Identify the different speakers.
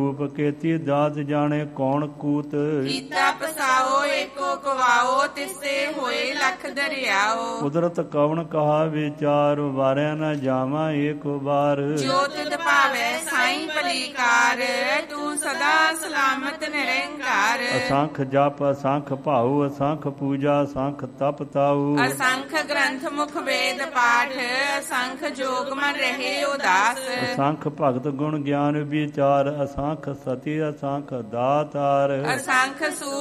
Speaker 1: ਰੂਪ ਕੀਤੀ ਦਾਤ ਜਾਣੇ ਕੌਣ ਕੂਤ।
Speaker 2: ਕੀਤਾ ਪਸਾਓ ਏਕੋ ਕਵਾਓ, ਤਿਸੇ ਹੋਏ ਲਖ ਦਰਿਆਓ।
Speaker 1: ਕੁਦਰਤ ਕਵਣ ਕਹਾ ਵਿਚਾਰ, ਵਾਰਿਆ ਨਾ ਜਾਵਾਂ ਏਕ ਵਾਰ।
Speaker 2: ਜੋ ਤਿਤ ਭਾਵੈ ਸਾਈਂ ਭਲੀਕਾਰ, ਤੂੰ ਸਦਾ ਸਲਾਮਤ ਨਿਰੰਕਾਰ।
Speaker 1: ਅਸੰਖ ਜਪ ਅਸੰਖ ਭਾਉ, ਅਸੰਖ ਪੂਜਾ ਅਸੰਖ ਤਪ ਤਾਉ।
Speaker 2: ਅਸੰਖ ਗ੍ਰੰਥ ਮੁਖ ਵੇਦ ਪਾਠ, ਅਸੰਖ ਜੋਗ ਮਨ ਰਹੇ ਉਦਾਸ।
Speaker 1: ਅਸੰਖ ਭਗਤ ਗੁਣ ਗਿਆਨ ਵਿਚਾਰ, ਅਸੰਖ ਸਤੀ ਅਸੰਖ ਦਾਤਾਰ।
Speaker 2: ਅਸੰਖ ਸੂ